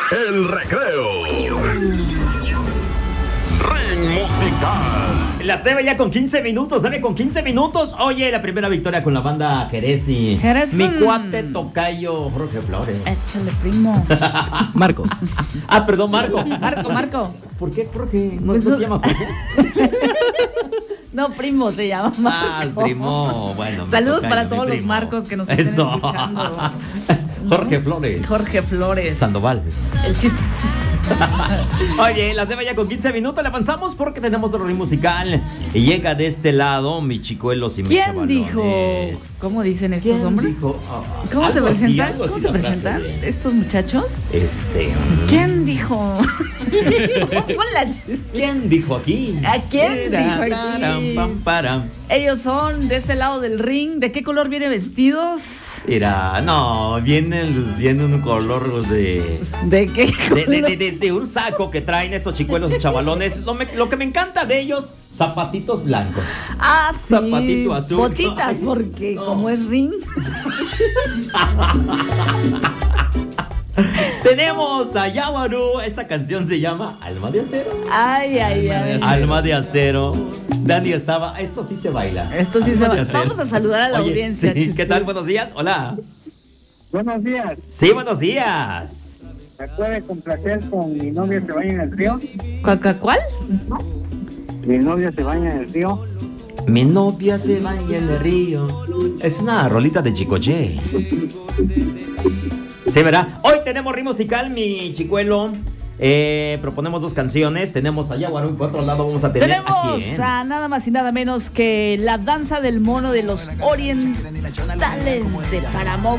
El recreo. Ring musical. Las 9 ya con 15 minutos, 9 con 15 minutos. Oye, la primera victoria con la banda Jerez. Mi cuate tocayo Jorge Flores. Échale, primo. Marco. Perdón, Marco. Marco. ¿Por qué Jorge? ¿No, Pues no no. se llama Jorge? No, primo se llama Marco. El primo. Bueno, Saludos tocayo, para mi todos los primo. Marcos que nos estén Eso. escuchando. Jorge Flores. Jorge Flores. Sandoval. El chiste. Oye, las 9 ya con 15 minutos. Le avanzamos porque tenemos el ring musical. Y llega de este lado mi chicuelos y mis ¿Quién chavalones. dijo? ¿Cómo dicen estos ¿Quién hombres? dijo? ¿Cómo se Algo así, presentan? algo así ¿Cómo se la frase presentan de- estos muchachos? ¿Quién dijo? Hola. ¿Quién dijo aquí? ¿A quién dijo aquí? Taram, pam, param. Ellos son de ese lado del ring. ¿De qué color vienen vestidos? Mira, no, vienen luciendo un color de ¿De qué color? de un saco que traen esos chicuelos y chavalones. Lo que me encanta de ellos, zapatitos blancos. Ah, sí. Zapatito azul. Botitas, Ay, porque no. como es ring. Tenemos a Yawaru. Esta canción se llama Alma de Acero. Ay. Alma de Acero. Dani estaba. Esto sí se baila. Esto sí Alma se de va. Acero. Vamos a saludar a la Oye, audiencia. sí, ¿qué Chusco. tal? Buenos días. Hola. Buenos días. Sí, buenos días. ¿Me puede complacer con Mi novia se baña en el río? ¿Cuál? Mi novia se baña en el río. Mi novia se baña en el río. Es una rolita de Chicoche. Sí, ¿verdad? Hoy tenemos ritmo musical, mi chicuelo. Proponemos 2 canciones. Tenemos a Yaguarú y por otro lado vamos a tener Tenemos a quién. a nada más y nada menos que la danza del mono de los orientales de Paramount.